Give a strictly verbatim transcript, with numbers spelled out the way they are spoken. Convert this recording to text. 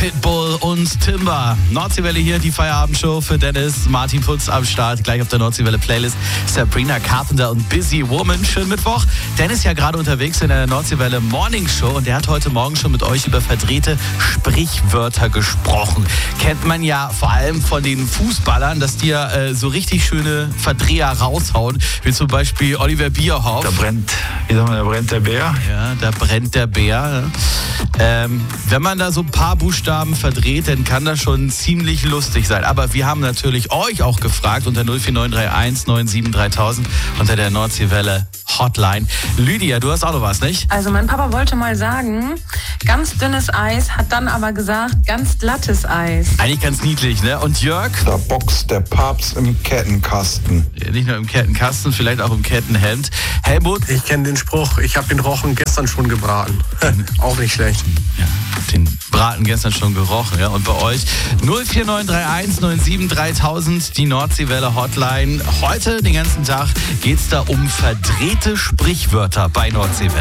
Pitbull und Timber. Nordseewelle hier, die Feierabendshow für Dennis. Martin Putz am Start. Gleich auf der Nordseewelle Playlist Sabrina Carpenter und Busy Woman. Schönen Mittwoch. Dennis ist ja gerade unterwegs in der Nordseewelle Morning Show und der hat heute Morgen schon mit euch über verdrehte Sprichwörter gesprochen. Kennt man ja vor allem von den Fußballern, dass die ja äh, so richtig schöne Verdreher raushauen. Wie zum Beispiel Oliver Bierhoff. Da brennt, wie sagen wir, da brennt der Bär. Ja, da brennt der Bär. Ähm, wenn man da so ein paar Buchstaben verdreht, dann kann das schon ziemlich lustig sein. Aber wir haben natürlich euch auch gefragt unter null vier neun drei eins neun sieben drei tausend unter der Nordseewelle Hotline. Lydia, du hast auch noch was, nicht? Also mein Papa wollte mal sagen, ganz dünnes Eis, hat dann aber gesagt, ganz glattes Eis. Eigentlich ganz niedlich, ne? Und Jörg? Da boxt der Papst im Kettenkasten. Nicht nur im Kettenkasten, vielleicht auch im Kettenhemd. Helmut? Ich kenne den Spruch, ich habe den Rochen gestern schon gebraten. Auch nicht schlecht. Ja, den Braten gestern schon gerochen, ja. Und bei euch null vier neun drei eins neun sieben drei tausend, die Nordseewelle Hotline. Heute, den ganzen Tag, geht's da um verdrehte Sprichwörter bei Nordseewelle.